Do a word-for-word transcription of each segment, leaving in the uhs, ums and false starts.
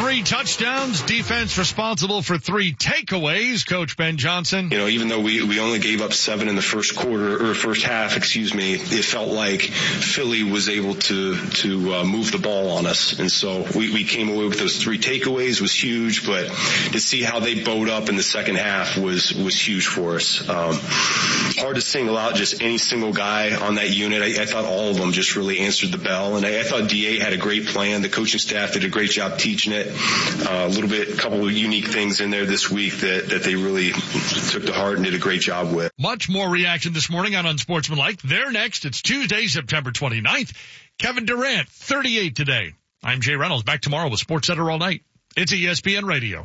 Three touchdowns, defense responsible for three takeaways, Coach Ben Johnson. You know, even though we, we only gave up seven in the first quarter, or first half, excuse me, it felt like Philly was able to, to uh, move the ball on us. And so we, we came away with those three takeaways was huge, but to see how they bowed up in the second half was, was huge for us. Um, hard to single out just any single guy on that unit. I, I thought all of them just really answered the bell. And I, I thought D A had a great plan. The coaching staff did a great job teaching it. Uh, a little bit, a couple of unique things in there this week that, that they really took to heart and did a great job with. Much more reaction this morning on Unsportsmanlike. They're next. It's Tuesday, September twenty-ninth. Kevin Durant, thirty-eight today. I'm Jay Reynolds. Back tomorrow with Sports Center all night. It's E S P N Radio.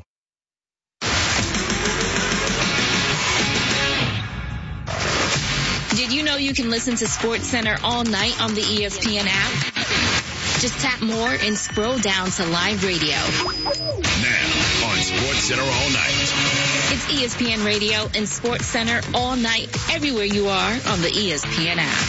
Did you know you can listen to Sports Center all night on the E S P N app? Just tap more and scroll down to live radio. Now on Sports Center all night. It's E S P N Radio and Sports Center all night, everywhere you are on the E S P N app.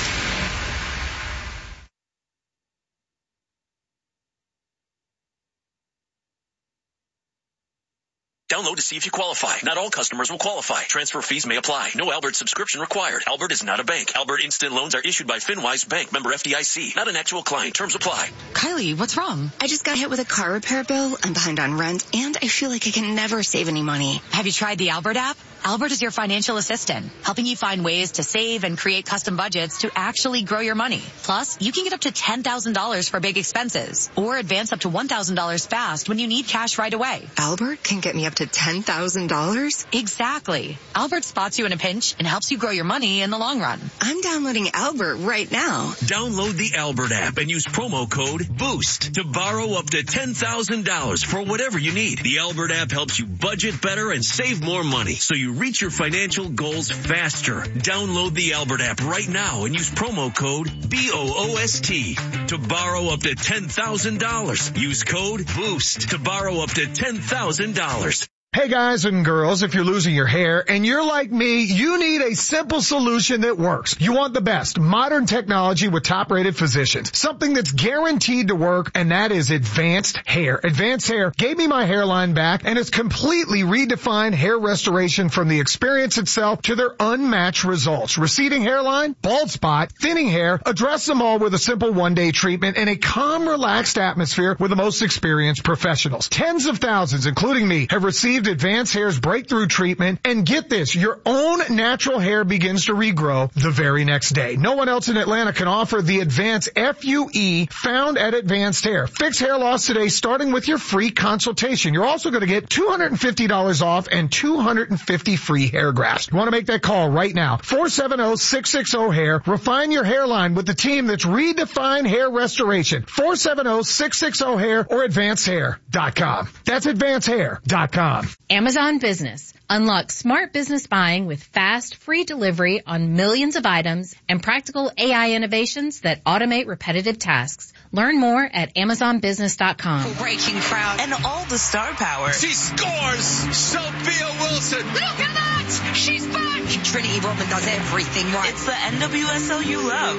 Download to see if you qualify. Not all customers will qualify. Transfer fees may apply. No Albert subscription required. Albert is not a bank. Albert Instant Loans are issued by FinWise Bank, member F D I C. Not an actual client. Terms apply. Kylie, what's wrong? I just got hit with a car repair bill. I'm behind on rent, and I feel like I can never save any money. Have you tried the Albert app? Albert is your financial assistant, helping you find ways to save and create custom budgets to actually grow your money. Plus, you can get up to ten thousand dollars for big expenses or advance up to one thousand dollars fast when you need cash right away. Albert can get me up to ten thousand dollars? Exactly. Albert spots you in a pinch and helps you grow your money in the long run. I'm downloading Albert right now. Download the Albert app and use promo code BOOST to borrow up to ten thousand dollars for whatever you need. The Albert app helps you budget better and save more money so you reach your financial goals faster. Download the Albert app right now and use promo code B O O S T to borrow up to ten thousand dollars. Use code BOOST to borrow up to ten thousand dollars. Hey guys and girls, if you're losing your hair and you're like me, you need a simple solution that works. You want the best modern technology with top-rated physicians. Something that's guaranteed to work, and that is Advanced Hair. Advanced Hair gave me my hairline back and has completely redefined hair restoration from the experience itself to their unmatched results. Receding hairline, bald spot, thinning hair, address them all with a simple one-day treatment in a calm, relaxed atmosphere with the most experienced professionals. Tens of thousands, including me, have received Advanced Hair's breakthrough treatment, and get this, your own natural hair begins to regrow the very next day. No one else in Atlanta can offer the Advanced F U E found at Advanced Hair. Fix hair loss today starting with your free consultation. You're also going to get two hundred fifty dollars off and two hundred fifty free hair grafts. You want to make that call right now. four seven zero, six six zero, hair. Refine your hairline with the team that's redefined hair restoration. four seven zero, six six zero, hair or advanced hair dot com. That's advanced hair dot com. Amazon Business. Unlock smart business buying with fast, free delivery on millions of items and practical A I innovations that automate repetitive tasks. Learn more at amazon business dot com. Breaking crowd and all the star power. She scores! Sophia Wilson! Look at that! She's back! Trinity Rodman does everything right. It's the N W S L you love.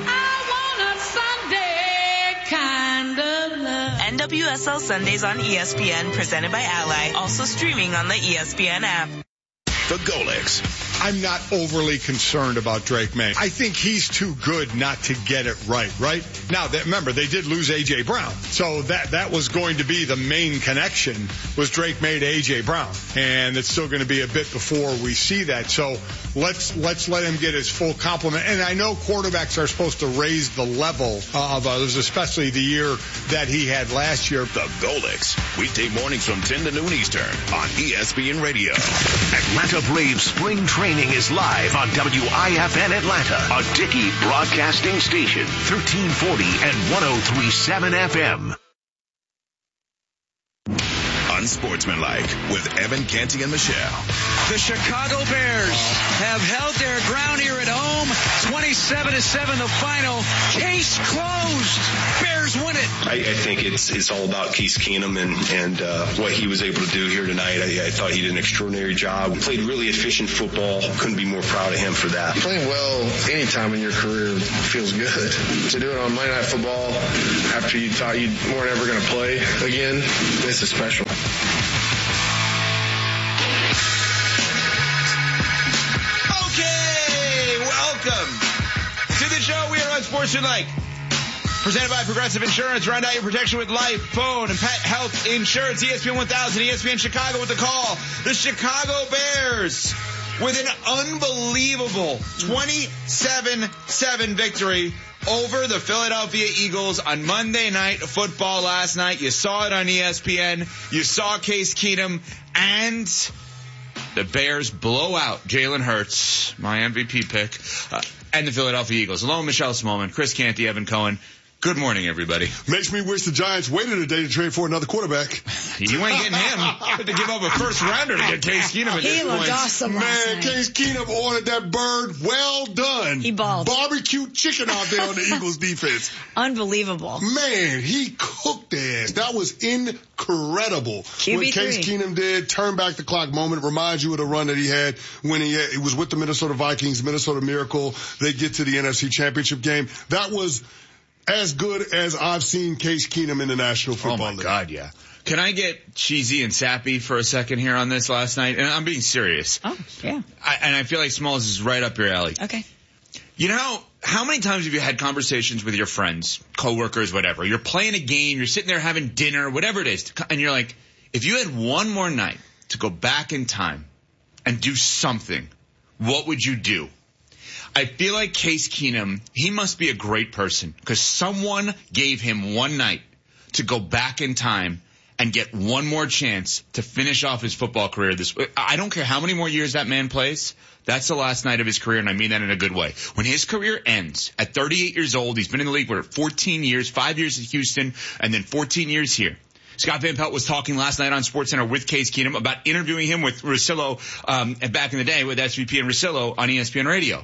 I want a Sunday kind of love. N W S L Sundays on E S P N, presented by Ally. Also streaming on the E S P N app. The Golics. I'm not overly concerned about Drake May. I think he's too good not to get it right, right? Now, that, remember, they did lose A J. Brown. So that, that was going to be the main connection, was Drake May to A J. Brown. And it's still going to be a bit before we see that. So let's, let's let him get his full complement. And I know quarterbacks are supposed to raise the level of others, especially the year that he had last year. The Golics. Weekday mornings from ten to noon Eastern on E S P N Radio. Atlanta Braves spring training is live on W I F N Atlanta, a Dickey broadcasting station, thirteen forty and one oh three point seven F M. Unsportsmanlike with Evan Canty and Michelle. The Chicago Bears have held their ground here at home. twenty-seven to seven the final. Case closed. Bears win it. I, I think it's it's all about Case Keenum and, and uh, what he was able to do here tonight. I, I thought he did an extraordinary job. Played really efficient football. Couldn't be more proud of him for that. Playing well anytime in your career feels good. To do it on Monday Night Football after you thought you weren't ever going to play again, this is special. Okay, welcome to the show. We are on Sportsmanlike. Presented by Progressive Insurance. Round out your protection with life, phone, and pet health insurance. E S P N one thousand, E S P N Chicago with the call. The Chicago Bears with an unbelievable twenty-seven seven victory over the Philadelphia Eagles on Monday Night Football last night. You saw it on E S P N. You saw Case Keenum, and the Bears blow out Jalen Hurts, my M V P pick, uh, and the Philadelphia Eagles. Along Michelle Smallman, Chris Canty, Evan Cohen. Good morning, everybody. Makes me wish the Giants waited a day to trade for another quarterback. You ain't getting him. You have to give up a first rounder to get Case Keenum at this He looked point. awesome last Man, night. Case Keenum ordered that bird. Well done. He balled. Barbecue chicken out there on the Eagles defense. Unbelievable. Man, he cooked their ass. That was incredible. Q B three. What Case Keenum did, turn back the clock moment, reminds you of the run that he had when he, had, he was with the Minnesota Vikings, Minnesota Miracle. They get to the N F C Championship game. That was as good as I've seen Case Keenum in the National Football League. Oh, my God, yeah. Can I get cheesy and sappy for a second here on this last night? And I'm being serious. Oh, yeah. I, and I feel like Smalls is right up your alley. Okay. You know, how many times have you had conversations with your friends, coworkers, whatever? You're playing a game, you're sitting there having dinner, whatever it is, and you're like, if you had one more night to go back in time and do something, what would you do? I feel like Case Keenum, he must be a great person because someone gave him one night to go back in time and get one more chance to finish off his football career. This, I don't care how many more years that man plays. That's the last night of his career, and I mean that in a good way. When his career ends at thirty-eight years old, he's been in the league for fourteen years, five years at Houston, and then fourteen years here. Scott Van Pelt was talking last night on SportsCenter with Case Keenum about interviewing him with Russillo um, back in the day with S V P and Russillo on E S P N Radio.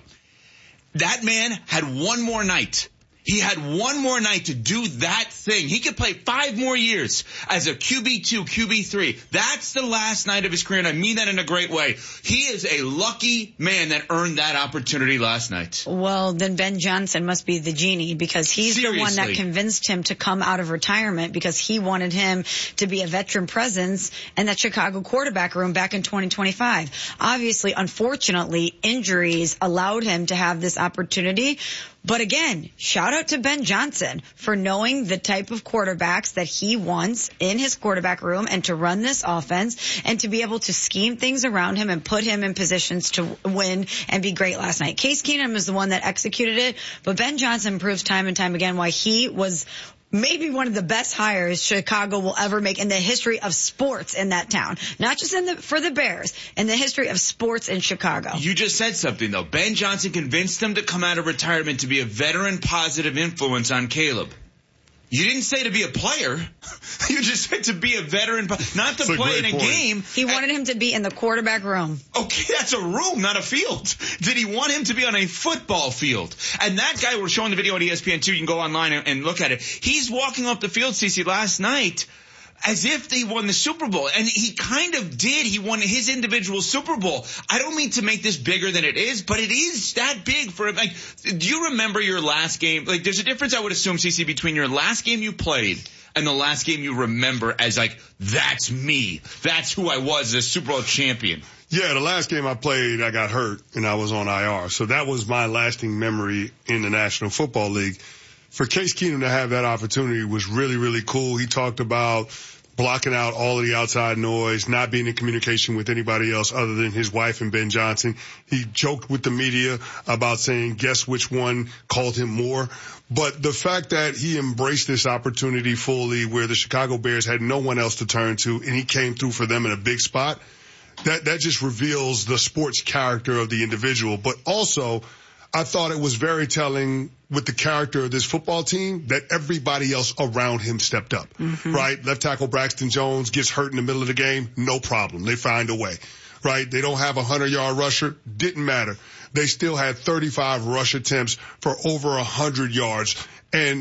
That man had one more night. He had one more night to do that thing. He could play five more years as a Q B two, Q B three. That's the last night of his career, and I mean that in a great way. He is a lucky man that earned that opportunity last night. Well, then Ben Johnson must be the genie because he's Seriously. the one that convinced him to come out of retirement because he wanted him to be a veteran presence in that Chicago quarterback room back in twenty twenty-five. Obviously, unfortunately, injuries allowed him to have this opportunity. But again, shout out to Ben Johnson for knowing the type of quarterbacks that he wants in his quarterback room and to run this offense and to be able to scheme things around him and put him in positions to win and be great last night. Case Keenum is the one that executed it, but Ben Johnson proves time and time again why he was maybe one of the best hires Chicago will ever make in the history of sports in that town. Not just in the, for the Bears, in the history of sports in Chicago. You just said something, though. Ben Johnson convinced him to come out of retirement to be a veteran positive influence on Caleb. You didn't say to be a player. You just said to be a veteran, not to play in a point. game. He wanted him to be in the quarterback room. Okay, that's a room, not a field. Did he want him to be on a football field? And that guy, we're showing the video on E S P N two. You can go online and, and look at it. He's walking off the field, Cece, last night as if they won the Super Bowl. And he kind of did. He won his individual Super Bowl. I don't mean to make this bigger than it is, but it is that big for him. Like, do you remember your last game? Like, there's a difference, I would assume, Cece, between your last game you played and the last game you remember as like, that's me. That's who I was as a Super Bowl champion. Yeah, the last game I played, I got hurt and I was on I R. So that was my lasting memory in the National Football League. For Case Keenum to have that opportunity was really, really cool. He talked about blocking out all of the outside noise, not being in communication with anybody else other than his wife and Ben Johnson. He joked with the media about saying, guess which one called him more. But the fact that he embraced this opportunity fully where the Chicago Bears had no one else to turn to and he came through for them in a big spot, that, that just reveals the sports character of the individual. But also, I thought it was very telling with the character of this football team that everybody else around him stepped up, mm-hmm. right? Left tackle Braxton Jones gets hurt in the middle of the game. No problem. They find a way, right? They don't have a hundred-yard rusher. Didn't matter. They still had thirty-five rush attempts for over one hundred yards. And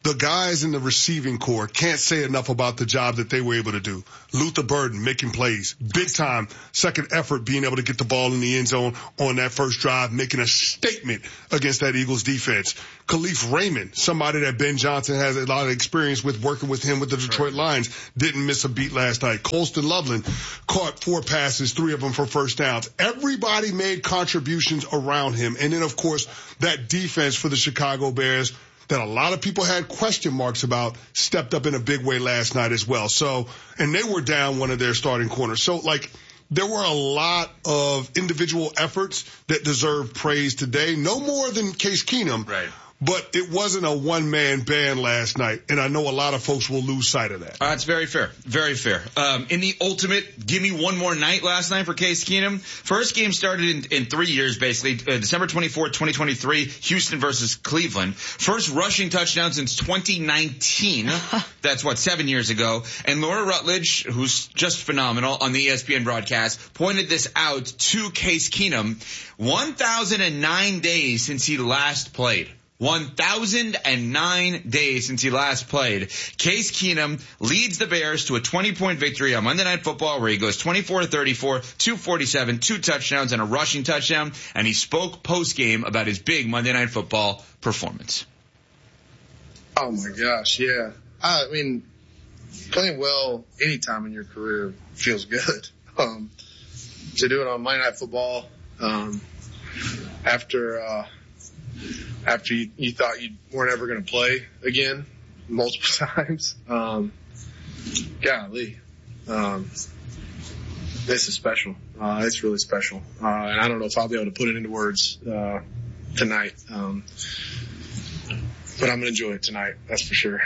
the guys in the receiving corps can't say enough about the job that they were able to do. Luther Burden making plays, big time, second effort, being able to get the ball in the end zone on that first drive, making a statement against that Eagles defense. Khalif Raymond, somebody that Ben Johnson has a lot of experience with, working with him with the Detroit Lions, didn't miss a beat last night. Colston Loveland caught four passes, three of them for first downs. Everybody made contributions around him. And then, of course, that defense for the Chicago Bears that a lot of people had question marks about stepped up in a big way last night as well. So, and they were down one of their starting corners. So, like, there were a lot of individual efforts that deserve praise today. No more than Case Keenum. Right. But it wasn't a one-man band last night, and I know a lot of folks will lose sight of that. Uh, that's very fair. Very fair. Um, in the ultimate, give me one more night last night for Case Keenum. First game started in, in three years, basically. Uh, December twenty-fourth, twenty twenty-three, Houston versus Cleveland. First rushing touchdown since twenty nineteen. That's, what, seven years ago. And Laura Rutledge, who's just phenomenal on the E S P N broadcast, pointed this out to Case Keenum. one thousand nine days since he last played. one thousand nine days since he last played. Case Keenum leads the Bears to a twenty-point victory on Monday Night Football where he goes twenty-four to thirty-four, two forty-seven, two touchdowns, and a rushing touchdown. And he spoke post-game about his big Monday Night Football performance. Oh, my gosh, yeah. I mean, playing well any time in your career feels good. Um, to do it on Monday Night Football um, after uh, – after you, you thought you weren't ever going to play again multiple times. Um, golly. Um, this is special. Uh, it's really special. Uh, and I don't know if I'll be able to put it into words, uh, tonight. Um, but I'm going to enjoy it tonight. That's for sure.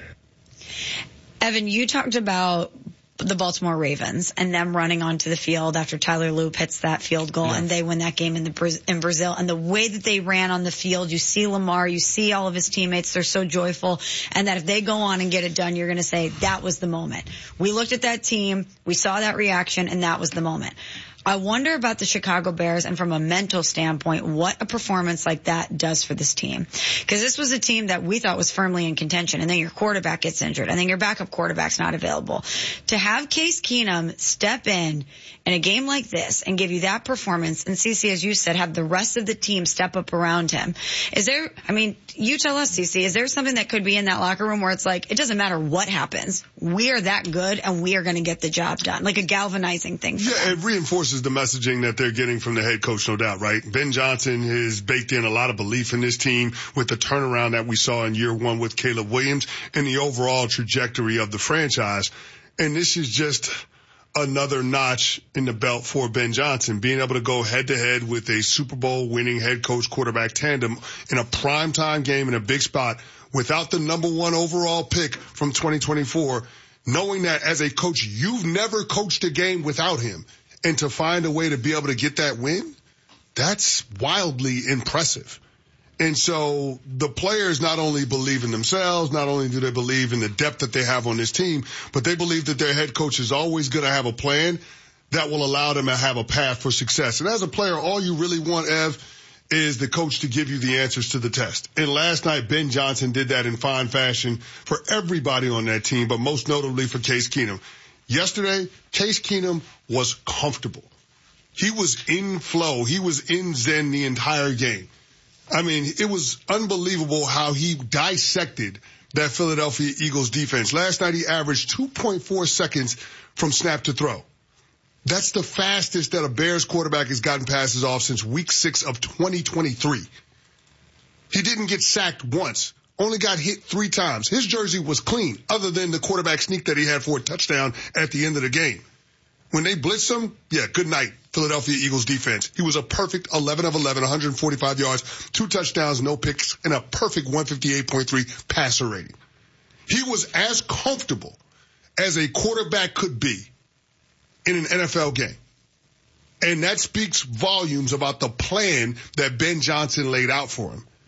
Evan, you talked about the Baltimore Ravens and them running onto the field after Tyler Loop hits that field goal yeah. and they win that game in the in Brazil. And the way that they ran on the field, you see Lamar, you see all of his teammates, they're so joyful. And that if they go on and get it done, you're going to say that was the moment. We looked at that team, we saw that reaction, and that was the moment. I wonder about the Chicago Bears and from a mental standpoint, what a performance like that does for this team. Because this was a team that we thought was firmly in contention, and then your quarterback gets injured, and then your backup quarterback's not available. To have Case Keenum step in in a game like this and give you that performance, and Cece, as you said, have the rest of the team step up around him. Is there, I mean, you tell us, Cece, is there something that could be in that locker room where it's like, it doesn't matter what happens, we are that good and we are going to get the job done? Like a galvanizing thing for Yeah, them. It reinforces the messaging that they're getting from the head coach, no doubt, right? Ben Johnson has baked in a lot of belief in this team with the turnaround that we saw in year one with Caleb Williams and the overall trajectory of the franchise. And this is just another notch in the belt for Ben Johnson, being able to go head to head with a Super Bowl winning head coach quarterback tandem in a primetime game in a big spot without the number one overall pick from twenty twenty-four, knowing that as a coach, you've never coached a game without him. And to find a way to be able to get that win, that's wildly impressive. And so the players not only believe in themselves, not only do they believe in the depth that they have on this team, but they believe that their head coach is always going to have a plan that will allow them to have a path for success. And as a player, all you really want, Ev, is the coach to give you the answers to the test. And last night, Ben Johnson did that in fine fashion for everybody on that team, but most notably for Case Keenum. Yesterday, Case Keenum was comfortable. He was in flow. He was in zen the entire game. I mean, it was unbelievable how he dissected that Philadelphia Eagles defense. Last night, he averaged two point four seconds from snap to throw. That's the fastest that a Bears quarterback has gotten passes off since week six of twenty twenty-three. He didn't get sacked once. Only got hit three times. His jersey was clean, other than the quarterback sneak that he had for a touchdown at the end of the game. When they blitzed him, yeah, good night, Philadelphia Eagles defense. He was a perfect eleven of eleven, one hundred forty-five yards, two touchdowns, no picks, and a perfect one fifty-eight point three passer rating. He was as comfortable as a quarterback could be in an N F L game. And that speaks volumes about the plan that Ben Johnson laid out for him.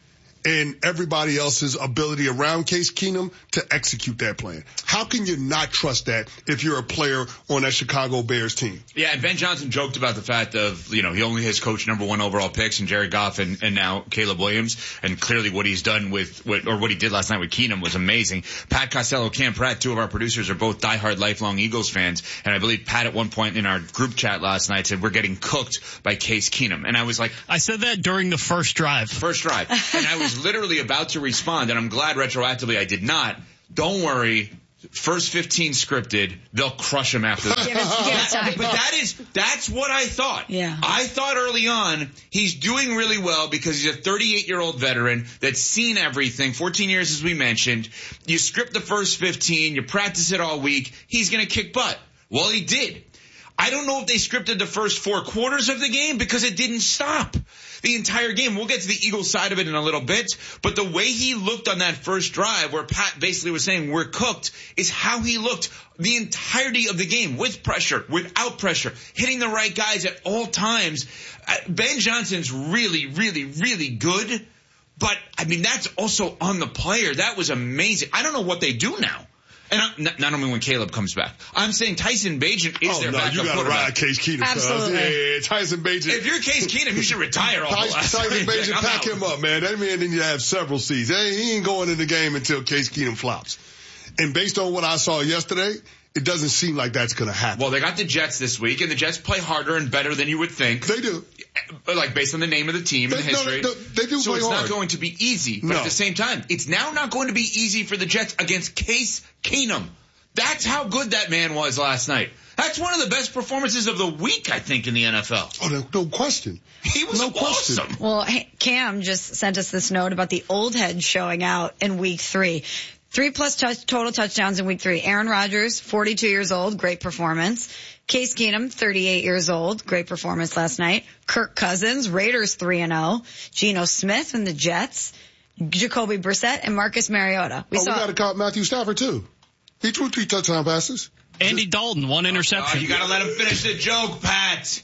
and everybody else's ability around Case Keenum to execute that plan. How can you not trust that if you're a player on that Chicago Bears team? Yeah, and Ben Johnson joked about the fact of, you know, he only has coached number one overall picks and Jared Goff and, and now Caleb Williams. And clearly what he's done with, with, or what he did last night with Keenum was amazing. Pat Costello, Cam Pratt, two of our producers are both diehard lifelong Eagles fans. And I believe Pat at one point in our group chat last night said, we're getting cooked by Case Keenum. And I was like, I said that during the first drive. First drive. And I was literally about to respond, and I'm glad retroactively I did not. Don't worry. First fifteen scripted, they'll crush him after that. Give us, give us time. But that is, that's what I thought. Yeah. I thought early on, he's doing really well because he's a thirty-eight year old veteran that's seen everything, fourteen years as we mentioned. You script the first fifteen, you practice it all week, he's gonna kick butt. Well, he did. I don't know if they scripted the first four quarters of the game because it didn't stop the entire game. We'll get to the Eagles side of it in a little bit, but the way he looked on that first drive where Pat basically was saying we're cooked is how he looked the entirety of the game, with pressure, without pressure, hitting the right guys at all times. Ben Johnson's really, really, really good, but I mean, that's also on the player. That was amazing. I don't know what they do now. And I, not, not only when Caleb comes back. I'm saying Tyson Bagent is oh, their no, backup you gotta quarterback. ride Case Keenum. Absolutely. Yeah, Tyson Bagent. If you're Case Keenum, you should retire all Tyson, last Tyson Bagent, like, pack out. him up, man. That man didn't have several seasons. He ain't going in the game until Case Keenum flops. And based on what I saw yesterday, it doesn't seem like that's going to happen. Well, they got the Jets this week, and the Jets play harder and better than you would think. They do. Like, based on the name of the team they, and the history. No, no, they do so play it's hard. not going to be easy. But no. at the same time, it's now not going to be easy for the Jets against Case Keenum. That's how good that man was last night. That's one of the best performances of the week, I think, in the N F L. Oh, no, no question. He was no awesome. Question. Well, hey, Cam just sent us this note about the old heads showing out in week three. Three plus touch, total touchdowns in week three. Aaron Rodgers, forty-two years old, great performance. Case Keenum, thirty-eight years old, great performance last night. Kirk Cousins, Raiders three and oh. Geno Smith and the Jets. Jacoby Brissett and Marcus Mariota. We oh, saw. we got to count Matthew Stafford, too. He threw three touchdown passes. Andy Dalton, one interception. Oh, you got to let him finish the joke, Pat.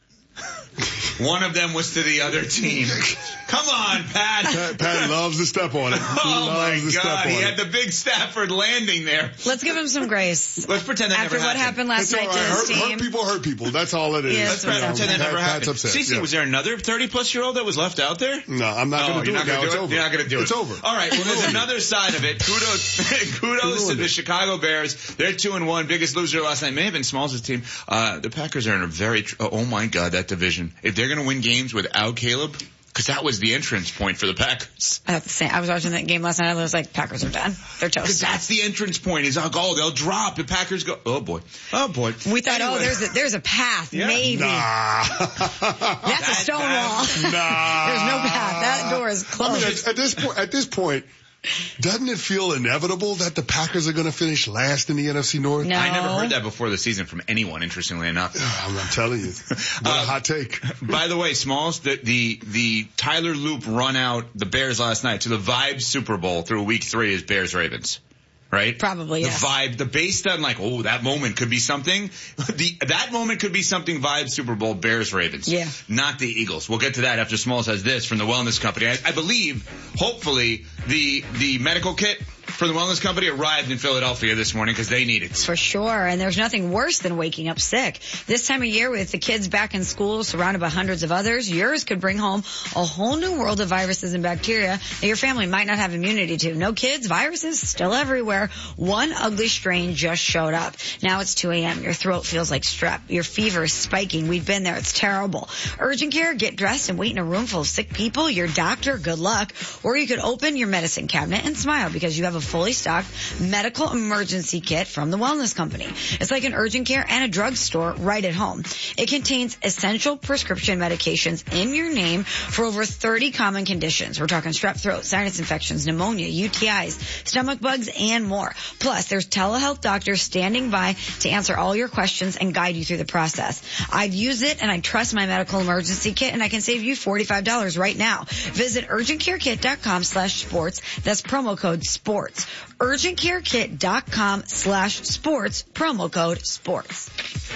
One of them was to the other team. Come on, Pat. Pat, Pat loves to step on it. He oh, my God. He it. had the big Stafford landing there. Let's give him some grace. Let's pretend that After never what happened last it's night right. to his hurt, team. Hurt people hurt people. That's all it is. Yeah, Let's pretend that never Pat, happened. Pat's upset. Cece, yeah. was there another thirty-plus-year-old that was left out there? No, I'm not oh, going to do it. Now. Do It's it? over. You're not going to do it's it. It's over. All right. Well, there's another side of it. Kudos, kudos to the Chicago Bears. They're two and one. Biggest loser last night may have been Smalls' team. Uh, the Packers are in a very, tr- oh my God, that division. If they're going to win games without Caleb, because that was the entrance point for the Packers. I have to say, I was watching that game last night. I was like, Packers are done. They're toast. Because that's the entrance point. Is, oh, they'll drop. The Packers go, oh boy. Oh boy. We thought, anyway. oh, there's a, there's a path. Yeah. Maybe. Nah. That's that, a stone wall. Nah. There's no path. That door is closed. I mean, at, at this point, at this point, doesn't it feel inevitable that the Packers are going to finish last in the N F C North? No. I never heard that before the season from anyone, interestingly enough. I'm not telling you. What Uh, a hot take. By the way, Smalls, the, the, the Tyler Loop run out the Bears last night to the Vibe Super Bowl through week three is Bears Ravens. Right? Probably, the yes. The vibe, the base done like, oh, that moment could be something. The, that moment could be something vibe Super Bowl, Bears Ravens. Yeah. Not the Eagles. We'll get to that after Smalls has this from the Wellness Company. I, I believe, hopefully, the, the medical kit from the Wellness Company arrived in Philadelphia this morning because they need it. For sure. And there's nothing worse than waking up sick. This time of year with the kids back in school surrounded by hundreds of others, yours could bring home a whole new world of viruses and bacteria that your family might not have immunity to. No kids, viruses still everywhere. One ugly strain just showed up. Now it's two a.m. Your throat feels like strep. Your fever is spiking. We've been there. It's terrible. Urgent care, get dressed and wait in a room full of sick people. Your doctor, good luck. Or you could open your medicine cabinet and smile because you have a fully stocked medical emergency kit from the Wellness Company. It's like an urgent care and a drugstore right at home. It contains essential prescription medications in your name for over thirty common conditions. We're talking strep throat, sinus infections, pneumonia, U T Is, stomach bugs, and more. Plus, there's telehealth doctors standing by to answer all your questions and guide you through the process. I've used it and I trust my medical emergency kit, and I can save you forty-five dollars right now. Visit urgentcarekit.com slash sports. That's promo code sports. urgentcarekit.com slash sports, promo code sports.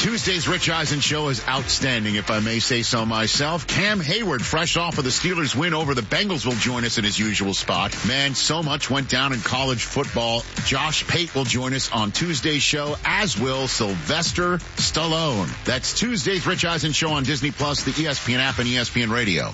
Tuesday's Rich Eisen show is outstanding, if I may say so myself. Cam Hayward, fresh off of the Steelers win over the Bengals, will join us in his usual spot. Man, so much went down in college football. Josh Pate will join us on Tuesday's show, as will Sylvester Stallone. That's Tuesday's Rich Eisen show on Disney Plus, the E S P N app, and E S P N Radio.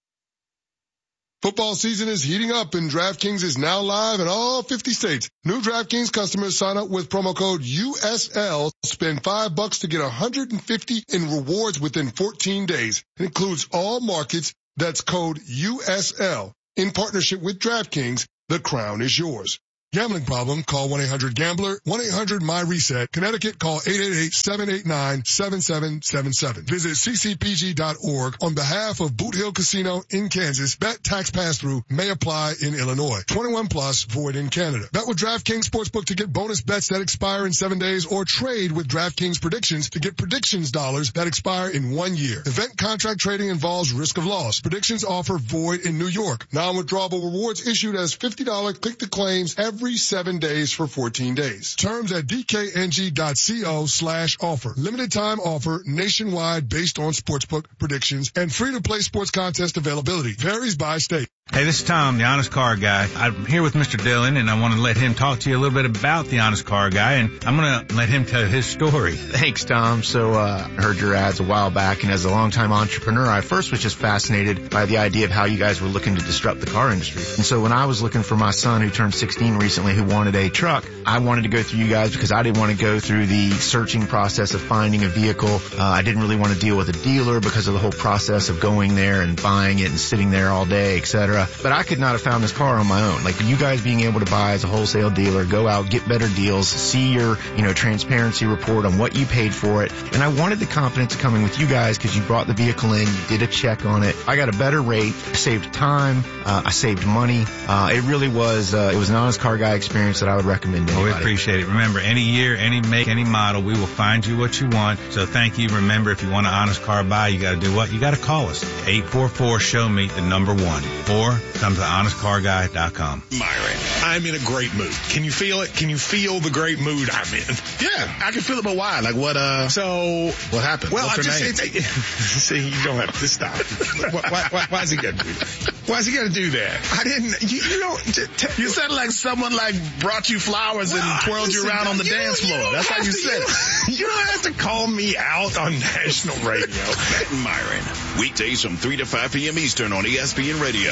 Football season is heating up and DraftKings is now live in all fifty states. New DraftKings customers sign up with promo code U S L. Spend five bucks to get one hundred fifty in rewards within fourteen days. It includes all markets. That's code U S L. In partnership with DraftKings, the crown is yours. Gambling problem? Call one eight hundred gambler, one eight hundred my reset. Connecticut, call eight eight eight, seven eight nine, seven seven seven seven. Visit c c p g dot org on behalf of Boot Hill Casino in Kansas. Bet tax pass-through may apply in Illinois. twenty-one plus, void in Canada. Bet with DraftKings Sportsbook to get bonus bets that expire in seven days, or trade with DraftKings Predictions to get predictions dollars that expire in one year. Event contract trading involves risk of loss. Predictions offer void in New York. Non-withdrawable rewards issued as fifty dollars click-to-claims every Every seven days for fourteen days. Terms at d k n g dot co slash offer. Limited time offer nationwide based on sportsbook predictions and free to play sports contest availability. Varies by state. Hey, this is Tom, the Honest Car Guy. I'm here with Mister Dillon, and I want to let him talk to you a little bit about the Honest Car Guy, and I'm going to let him tell his story. Thanks, Tom. So, uh, I heard your ads a while back, and as a longtime entrepreneur, I first was just fascinated by the idea of how you guys were looking to disrupt the car industry. And so when I was looking for my son, who turned sixteen recently, who wanted a truck, I wanted to go through you guys because I didn't want to go through the searching process of finding a vehicle. Uh, I didn't really want to deal with a dealer because of the whole process of going there and buying it and sitting there all day, et cetera. But I could not have found this car on my own. Like you guys being able to buy as a wholesale dealer, go out, get better deals, see your, you know, transparency report on what you paid for it. And I wanted the confidence of coming with you guys because you brought the vehicle in, you did a check on it. I got a better rate, saved time, uh, I saved money. Uh, it really was, uh, it was an Honest Car Guy experience that I would recommend to anybody. Oh, we appreciate it. Remember, any year, any make, any model, we will find you what you want. So thank you. Remember, if you want an Honest Car Buy, you got to do what? You got to call us. eight four four, show me the number one. Or come to honest car guy dot com. Myron, I'm in a great mood. Can you feel it? Can you feel the great mood I'm in? Yeah, I can feel it, but why? Like what, uh, so, what happened? Well, What's I her just, name? it's, see, you don't have to stop. why, why, why, why is he got to do that? Why is he got to do that? I didn't, you, you don't, t- t- you said like someone like brought you flowers well, and twirled listen, you around on the you dance floor. That's how you to, said it. You don't have to call me out on national radio. Bet Myron. Weekdays from three to five p.m. Eastern on E S P N Radio.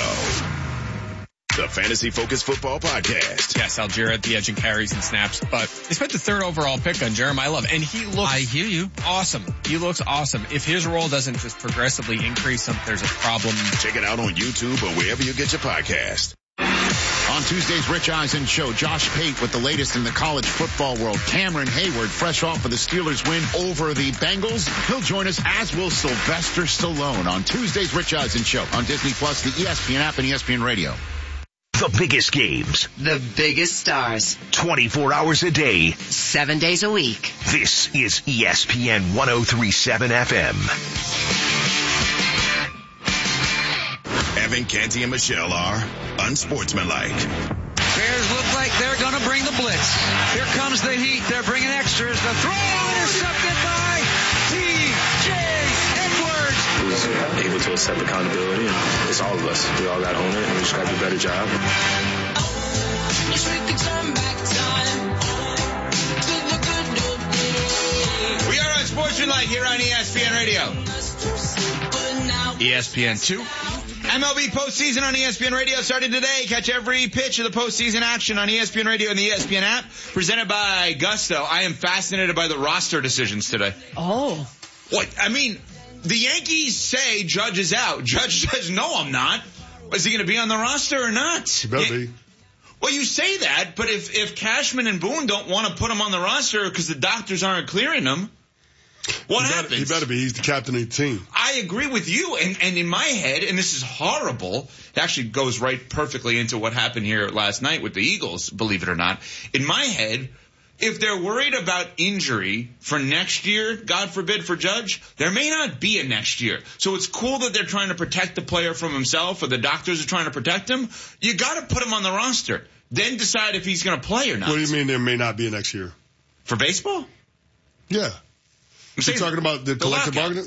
The Fantasy Focus Football Podcast. Yes, Algier at the edge and carries and snaps, but they spent the third overall pick on Jeremiah Love, and he looks I hear you. awesome. He looks awesome. If his role doesn't just progressively increase, there's a problem. Check it out on YouTube or wherever you get your podcast. On Tuesday's Rich Eisen show, Josh Pate with the latest in the college football world. Cameron Hayward, fresh off of the Steelers win over the Bengals. He'll join us, as will Sylvester Stallone, on Tuesday's Rich Eisen show on Disney Plus, the E S P N app, and E S P N Radio. The biggest games. The biggest stars. twenty-four hours a day. Seven days a week. This is E S P N one oh three point seven F M. Evan, Canty, and Michelle are unsportsmanlike. Bears look like they're going to bring the blitz. Here comes the heat. They're bringing extras. The throw intercepted by T J Edwards. Who's able to accept accountability, and it's all of us. We all got to own it, and we just got to do a better job. We are unsportsmanlike here on E S P N Radio. E S P N two. M L B postseason on E S P N Radio starting today. Catch every pitch of the postseason action on E S P N Radio and the E S P N app. Presented by Gusto. I am fascinated by the roster decisions today. Oh. What? I mean, the Yankees say Judge is out. Judge says, no, I'm not. Is he going to be on the roster or not? He better be. Well, you say that, but if, if Cashman and Boone don't want to put him on the roster because the doctors aren't clearing him, what he happens? Better, he better be. He's the captain of the team. I agree with you. And, and in my head, and this is horrible, it actually goes right perfectly into what happened here last night with the Eagles, believe it or not. In my head, if they're worried about injury for next year, God forbid for Judge, there may not be a next year. So it's cool that they're trying to protect the player from himself or the doctors are trying to protect him. You got to put him on the roster. Then decide if he's going to play or not. What do you mean there may not be a next year? For baseball? Yeah. You're talking about the, the collective bargaining?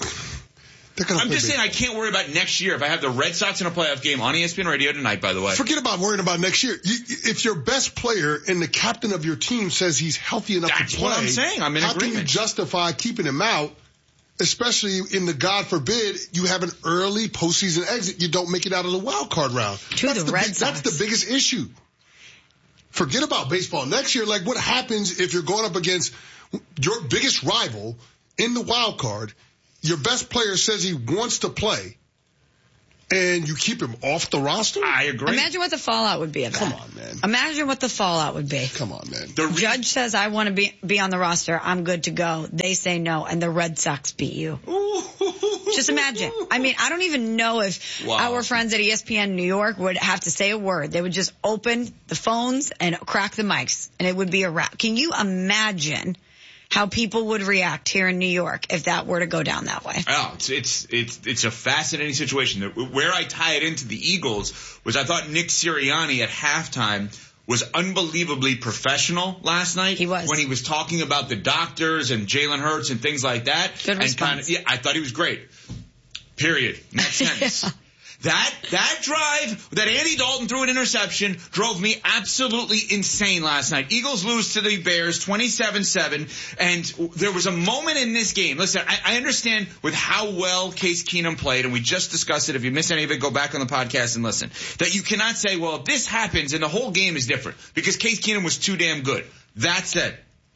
I'm just saying I can't worry about next year if I have the Red Sox in a playoff game on E S P N Radio tonight, by the way. Forget about worrying about next year. You, if your best player and the captain of your team says he's healthy enough That's to play, what I'm saying. I'm in how agreement. can you justify keeping him out, especially in the God forbid you have an early postseason exit, you don't make it out of the wild card round. To that's the, the Red big, Sox. That's the biggest issue. Forget about baseball. Next year, like what happens if you're going up against your biggest rival in the wild card, your best player says he wants to play, and you keep him off the roster? I agree. Imagine what the fallout would be of that. Come on, man. Imagine what the fallout would be. Come on, man. The re- Judge says, I want to be be on the roster. I'm good to go. They say no, and the Red Sox beat you. Just imagine. I mean, I don't even know if Wow. our friends at E S P N New York would have to say a word. They would just open the phones and crack the mics, and it would be a wrap. Can you imagine how people would react here in New York if that were to go down that way? Oh, it's it's it's it's a fascinating situation. Where I tie it into the Eagles was I thought Nick Sirianni at halftime was unbelievably professional last night. He was. When he was talking about the doctors and Jalen Hurts and things like that. Good and response. kind of, yeah, I thought he was great. Period. Next sentence. Yeah. That that drive that Andy Dalton threw an interception drove me absolutely insane last night. Eagles lose to the Bears twenty-seven seven, and there was a moment in this game. Listen, I, I understand with how well Case Keenum played, and we just discussed it. If you missed any of it, go back on the podcast and listen. That you cannot say, well, if this happens and the whole game is different, because Case Keenum was too damn good. That said,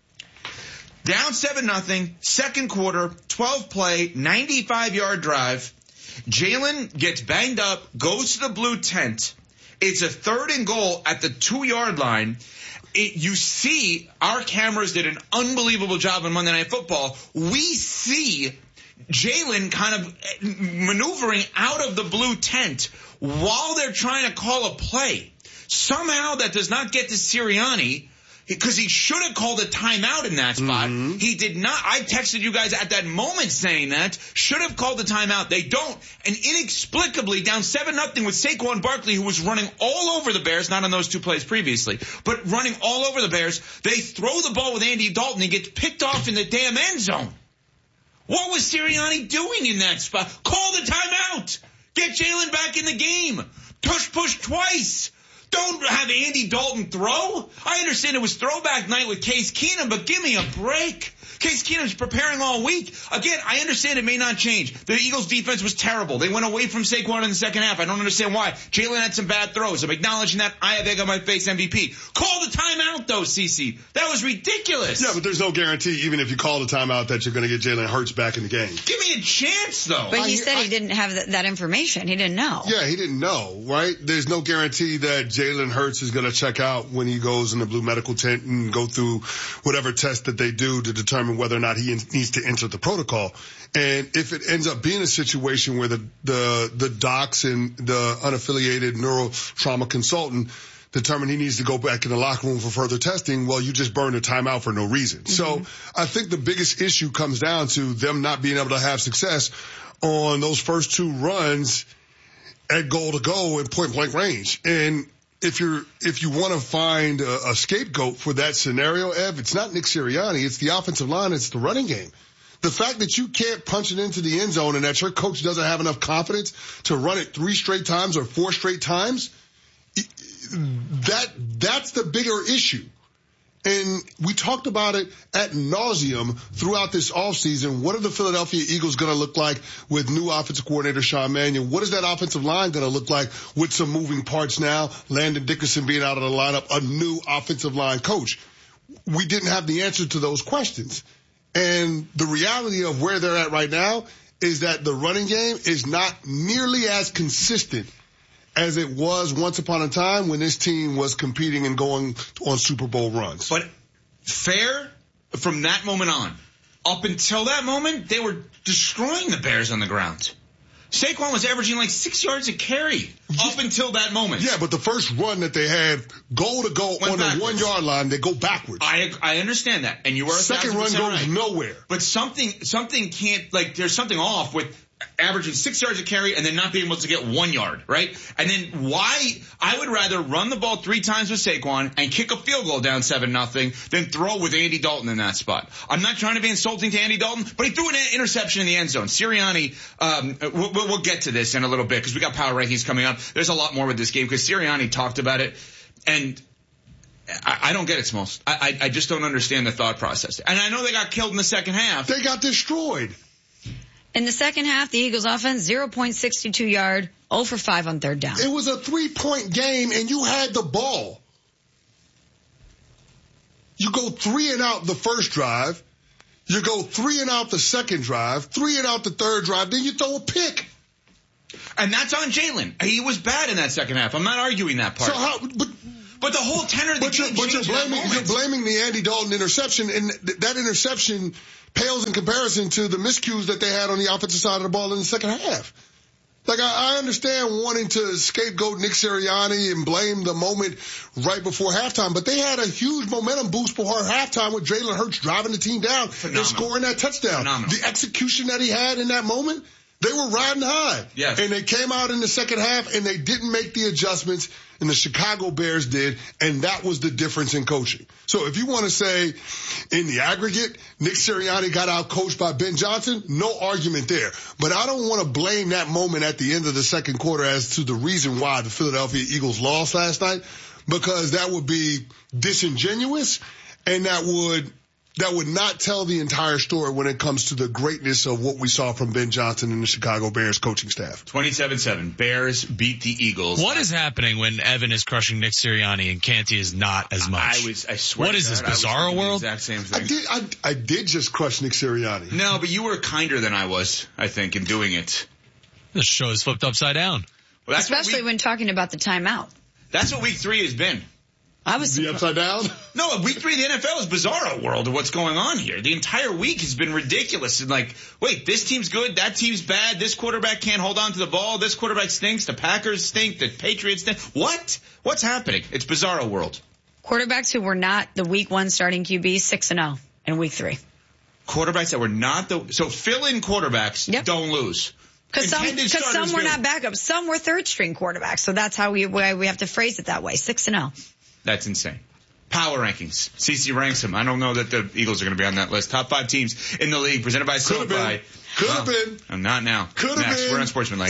down seven nothing, second quarter, twelve play, ninety-five yard drive. Jalen gets banged up, goes to the blue tent. It's a third and goal at the two-yard line. It, you see our cameras did an unbelievable job on Monday Night Football. We see Jalen kind of maneuvering out of the blue tent while they're trying to call a play. Somehow that does not get to Sirianni, because he should have called a timeout in that spot. Mm-hmm. He did not. I texted you guys at that moment saying that. Should have called the timeout. They don't. And inexplicably, down seven nothing with Saquon Barkley, who was running all over the Bears, not on those two plays previously, but running all over the Bears, they throw the ball with Andy Dalton. He gets picked off in the damn end zone. What was Sirianni doing in that spot? Call the timeout. Get Jalen back in the game. Push, push twice. Don't have Andy Dalton throw. I understand it was throwback night with Case Keenum, but give me a break. Case Keenum's preparing all week. Again, I understand it may not change. The Eagles' defense was terrible. They went away from Saquon in the second half. I don't understand why. Jalen had some bad throws. I'm acknowledging that. I have egg on my face, M V P. Call the timeout, though, CeCe. That was ridiculous. Yeah, but there's no guarantee, even if you call the timeout, that you're going to get Jalen Hurts back in the game. Give me a chance, though. But he I, said I, he didn't have that, that information. He didn't know. Yeah, he didn't know, right? There's no guarantee that Jalen Hurts is going to check out when he goes in the blue medical tent and go through whatever test that they do to determine whether or not he needs to enter the protocol. And if it ends up being a situation where the, the, the docs and the unaffiliated neuro trauma consultant determine he needs to go back in the locker room for further testing, well, you just burned a timeout for no reason. Mm-hmm. So I think the biggest issue comes down to them not being able to have success on those first two runs at goal to go in point blank range. And if you're, if you want to find a, a scapegoat for that scenario, Ev, it's not Nick Sirianni, it's the offensive line, it's the running game. The fact that you can't punch it into the end zone and that your coach doesn't have enough confidence to run it three straight times or four straight times, that, that's the bigger issue. And we talked about it ad nauseum throughout this offseason. What are the Philadelphia Eagles going to look like with new offensive coordinator Sean Mannion? What is that offensive line going to look like with some moving parts now? Landon Dickerson being out of the lineup, a new offensive line coach. We didn't have the answer to those questions. And the reality of where they're at right now is that the running game is not nearly as consistent as it was once upon a time when this team was competing and going on Super Bowl runs. But fair from that moment on. Up until that moment, they were destroying the Bears on the ground. Saquon was averaging like six yards a carry up until that moment. Yeah, but the first run that they had, goal to go on the one yard line, they go backwards. I I understand that, and you were second run goes right. nowhere. But something something can't like there's something off with averaging six yards a carry and then not being able to get one yard, right? And then why, I would rather run the ball three times with Saquon and kick a field goal down seven nothing than throw with Andy Dalton in that spot. I'm not trying to be insulting to Andy Dalton, but he threw an interception in the end zone. Sirianni, um, we'll, we'll get to this in a little bit because we got power rankings coming up. There's a lot more with this game because Sirianni talked about it, and I, I don't get it, Smalls. I, I, I just don't understand the thought process. And I know they got killed in the second half. They got destroyed. In the second half, the Eagles offense, zero point six two yard, zero for five on third down. It was a three-point game, and you had the ball. You go three and out the first drive. You go three and out the second drive, three and out the third drive, then you throw a pick. And that's on Jalen. He was bad in that second half. I'm not arguing that part. So how, but, but the whole tenor of the but game you're, but you're changed in that blaming, moment. you're blaming the Andy Dalton interception, and th- that interception pales in comparison to the miscues that they had on the offensive side of the ball in the second half. Like, I, I understand wanting to scapegoat Nick Sirianni and blame the moment right before halftime, but they had a huge momentum boost before halftime with Jalen Hurts driving the team down Phenomenal. and scoring that touchdown. Phenomenal. The execution that he had in that moment, they were riding high. Yes. And they came out in the second half and they didn't make the adjustments, and the Chicago Bears did, and that was the difference in coaching. So if you want to say in the aggregate, Nick Sirianni got out coached by Ben Johnson, no argument there. But I don't want to blame that moment at the end of the second quarter as to the reason why the Philadelphia Eagles lost last night, because that would be disingenuous, and that would that would not tell the entire story when it comes to the greatness of what we saw from Ben Johnson and the Chicago Bears coaching staff. twenty-seven seven. Bears beat the Eagles. What is happening when Evan is crushing Nick Sirianni and Canty is not as much? I was, I swear. What is this, Bizarro World? The exact same thing. I did, I, I did just crush Nick Sirianni. No, but you were kinder than I was, I think, in doing it. The show is flipped upside down. Well, that's Especially we, when talking about the timeout. That's what week three has been. I was the upside down? No, week three of the N F L is Bizarro World of what's going on here. The entire week has been ridiculous. And like, wait, this team's good, that team's bad, this quarterback can't hold on to the ball, this quarterback stinks, the Packers stink, the Patriots stink. What? What's happening? It's Bizarro World. Quarterbacks who were not the week one starting Q B, six and oh in week three. Quarterbacks that were not the, so fill-in quarterbacks yep. don't lose. Because some, cause some were not backups. Some were third string quarterbacks. So that's how we, we have to phrase it that way. six and oh. That's insane. Power rankings. C C ranks them. I don't know that the Eagles are going to be on that list. Top five teams in the league, presented by SoFi. Could have been. Oh, not now. Could have been. We're on Sportsmanlike.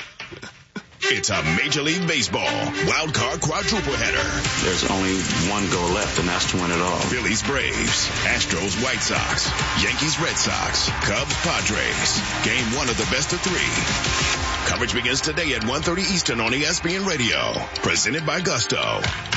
It's a Major League Baseball wild card quadruple header. There's only one goal left, and that's to win it all. Phillies, Braves, Astros, White Sox, Yankees, Red Sox, Cubs, Padres. Game one of the best of three. Coverage begins today at one thirty Eastern on E S P N Radio. Presented by Gusto.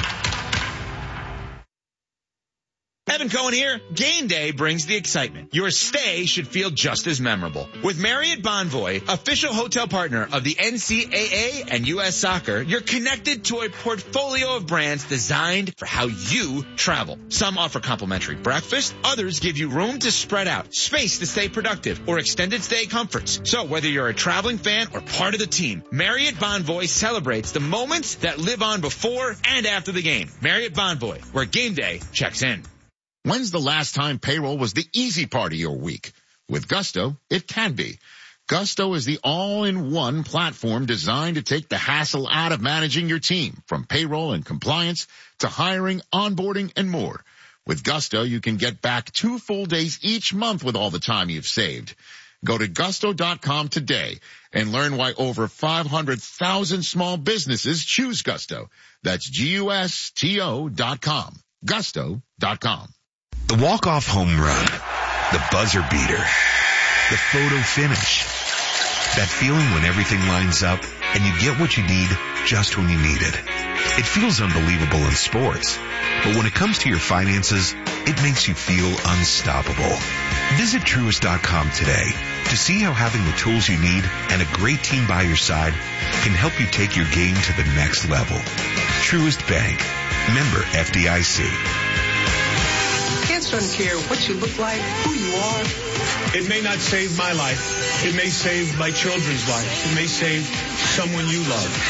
Evan Cohen here. Game day brings the excitement. Your stay should feel just as memorable. With Marriott Bonvoy, official hotel partner of the N C double A and U S Soccer, you're connected to a portfolio of brands designed for how you travel. Some offer complimentary breakfast, others give you room to spread out, space to stay productive, or extended stay comforts. So whether you're a traveling fan or part of the team, Marriott Bonvoy celebrates the moments that live on before and after the game. Marriott Bonvoy, where game day checks in. When's the last time payroll was the easy part of your week? With Gusto, it can be. Gusto is the all-in-one platform designed to take the hassle out of managing your team, from payroll and compliance to hiring, onboarding, and more. With Gusto, you can get back two full days each month with all the time you've saved. Go to gusto dot com today and learn why over five hundred thousand small businesses choose Gusto. That's G U S T O dot com. gusto dot com. The walk-off home run, the buzzer beater, the photo finish. That feeling when everything lines up and you get what you need just when you need it. It feels unbelievable in sports, but when it comes to your finances, it makes you feel unstoppable. Visit Truist dot com today to see how having the tools you need and a great team by your side can help you take your game to the next level. Truist Bank. Member F D I C. Cancer doesn't care what you look like, who you are. It may not save my life. It may save my children's life. It may save someone you love.